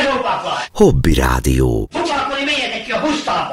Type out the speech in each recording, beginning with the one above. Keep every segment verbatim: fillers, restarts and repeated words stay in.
Hobby Rádió. Foglalkozni mélyetek ki a pusztába!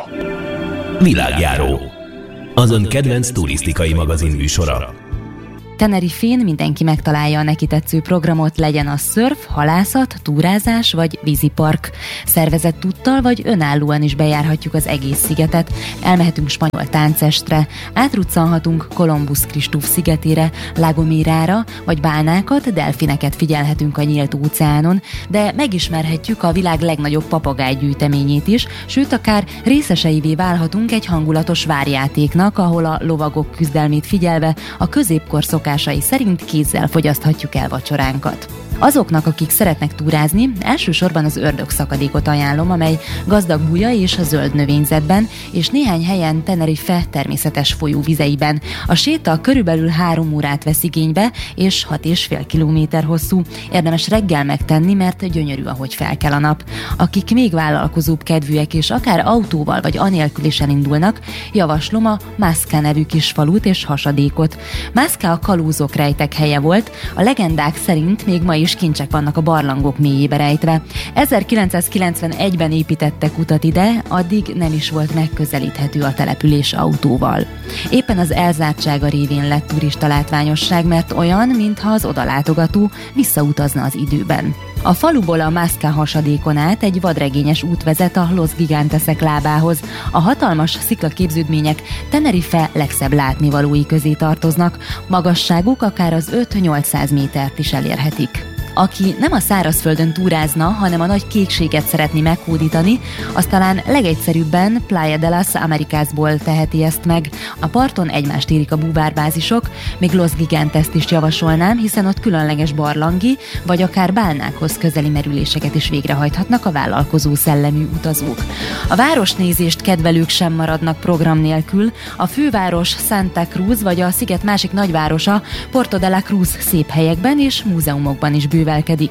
Világjáró. Az ön kedvenc turisztikai magazin műsora. Tenerifén mindenki megtalálja a neki tetsző programot, legyen a szörf, halászat, túrázás vagy vízipark. Szervezett úttal vagy önállóan is bejárhatjuk az egész szigetet, elmehetünk spanyol táncestre, átruccanhatunk Kolumbusz Kristóf szigetére, La Gomérára vagy bálnákat, delfineket figyelhetünk a nyílt óceánon, de megismerhetjük a világ legnagyobb papagájgyűjteményét is, sőt akár részeseivé válhatunk egy hangulatos várjátéknak, ahol a lovagok küzdelmét figyelve a középkor szokásai szerint kézzel fogyaszthatjuk el vacsoránkat. Azoknak, akik szeretnek túrázni, elsősorban az Ördög-szakadékot ajánlom, amely gazdag buja és a zöld növényzetben, és néhány helyen Tenerife természetes folyóvizeiben. A séta körülbelül három órát vesz igénybe, és hat és fél kilométer hosszú. Érdemes reggel megtenni, mert gyönyörű, ahogy felkel a nap. Akik még vállalkozóbb kedvűek, és akár autóval vagy anélkül is elindulnak, javaslom a Masca nevű kis falut és hasadékot. Masca a kalózok rejtek helye volt, a legendák szerint még ma is és kincsek vannak a barlangok mélyébe rejtve. ezerkilencszázkilencvenegyben építettek utat ide, addig nem is volt megközelíthető a település autóval. Éppen az elzártsága révén lett turista látványosság, mert olyan, mintha az odalátogató visszautazna az időben. A faluból a Masca hasadékon át egy vadregényes út vezet a Los Gigantesek lábához. A hatalmas sziklaképződmények Tenerife legszebb látnivalói közé tartoznak, magasságuk akár az öt-nyolcszáz métert is elérhetik. Aki nem a szárazföldön túrázna, hanem a nagy kékséget szeretné meghódítani, az talán legegyszerűbben Playa de las Americasból teheti ezt meg. A parton egymást érik a búvárbázisok, még Los Gigantest is javasolnám, hiszen ott különleges barlangi, vagy akár bálnákhoz közeli merüléseket is végrehajthatnak a vállalkozó szellemű utazók. A városnézést kedvelők sem maradnak program nélkül, a főváros Santa Cruz vagy a sziget másik nagyvárosa Puerto de la Cruz szép helyekben és múzeumokban is bőven.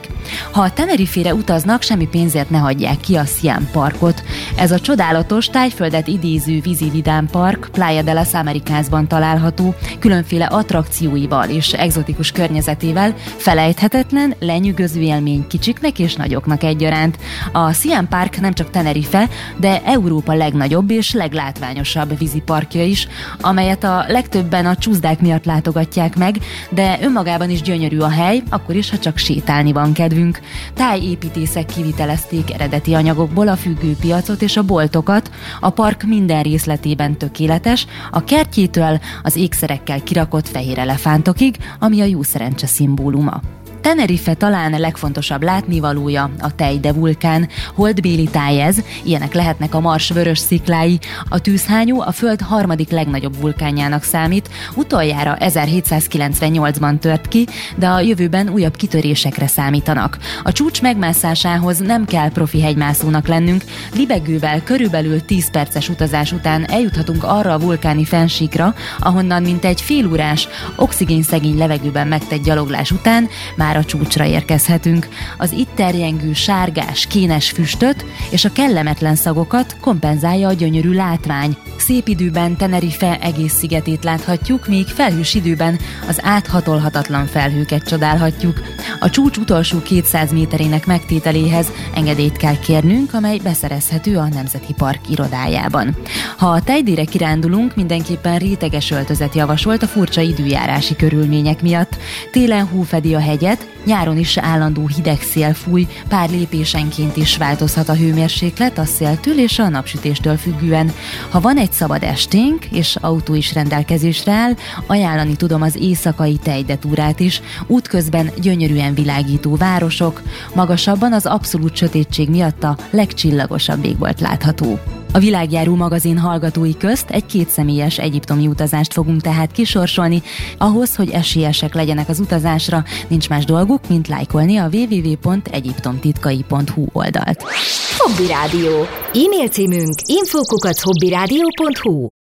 Ha a Tenerifére utaznak, semmi pénzért ne hagyják ki a Siam parkot. Ez a csodálatos, tájföldet idéző vízividám park Playa de las Americasban található, különféle attrakcióival és egzotikus környezetével, felejthetetlen, lenyűgöző élmény kicsiknek és nagyoknak egyaránt. A Siam Park nem csak Tenerife, de Európa legnagyobb és leglátványosabb víziparkja is, amelyet a legtöbben a csúszdák miatt látogatják meg, de önmagában is gyönyörű a hely, akkor is, ha csak sétálni van kedvünk. Tájépítészek kivitelezték eredeti anyagokból a függőpiacot és a boltokat, a park minden részletében tökéletes, a kertjétől az ékszerekkel kirakott fehér elefántokig, ami a jó szerencse szimbóluma. Tenerife talán legfontosabb látnivalója a Teide vulkán, holdbéli táj ez, ilyenek lehetnek a Mars vörös sziklái. A tűzhányó a föld harmadik legnagyobb vulkánjának számít, utoljára ezerhétszázkilencvennyolcban tört ki, de a jövőben újabb kitörésekre számítanak. A csúcs megmászásához nem kell profi hegymászónak lennünk, libegővel körülbelül tíz perces utazás után eljuthatunk arra a vulkáni fennsíkra, ahonnan mintegy félórás, oxigénszegény levegőben megtett gyaloglás után már a csúcsra érkezhetünk. Az itt terjengő sárgás, kénes füstöt és a kellemetlen szagokat kompenzálja a gyönyörű látvány. Szép időben Tenerife egész szigetét láthatjuk, míg felhős időben az áthatolhatatlan felhőket csodálhatjuk. A csúcs utolsó kétszáz méterének megtételéhez engedélyt kell kérnünk, amely beszerezhető a Nemzeti Park irodájában. Ha a Teidére kirándulunk, mindenképpen réteges öltözet javasolt a furcsa időjárási körülmények miatt. Télen hó fedi a hegyet, nyáron is állandó hideg szél fúj, pár lépésenként is változhat a hőmérséklet a széltől és a napsütéstől függően. Ha van egy szabad esténk, és autó is rendelkezésre áll, ajánlani tudom az éjszakai Teide túrát is, útközben gyönyörűen világító városok, magasabban az abszolút sötétség miatt a legcsillagosabb ég volt látható. A Világjáró magazin hallgatói közt egy kétszemélyes egyiptomi utazást fogunk tehát kisorsolni. Ahhoz, hogy esélyesek legyenek az utazásra, nincs más dolguk, mint lájkolni a double-u double-u double-u pont egyiptomtitkai pont hu oldalt. Hobby Rádió. E-mail címünk info kukac hobbyradio pont hu.